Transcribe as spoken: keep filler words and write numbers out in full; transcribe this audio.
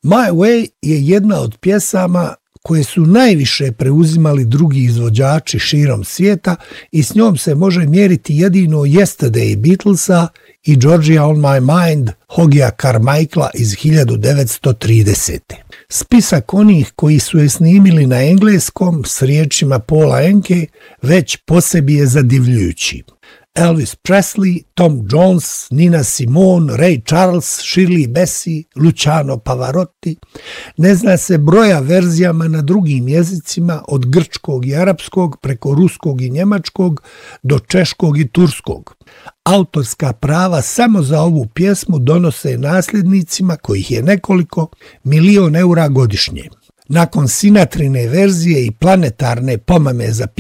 My Way je jedna od pjesama koje su najviše preuzimali drugi izvođači širom svijeta i s njom se može mjeriti jedino Yesterday Beatlesa i Georgia on My Mind Hogija Carmichaela iz hiljadu devetsto tridesete. Spisak onih koji su je snimili na engleskom s riječima Paula Anke već po sebi je zadivljujući. Elvis Presley, Tom Jones, Nina Simone, Ray Charles, Shirley Bassey, Luciano Pavarotti. Ne zna se broja verzijama na drugim jezicima od grčkog i arapskog preko ruskog i njemačkog do češkog i turskog. Autorska prava samo za ovu pjesmu donose nasljednicima, kojih je nekoliko, milion eura godišnje. Nakon Sinatrine verzije i planetarne pomame za pjesmu,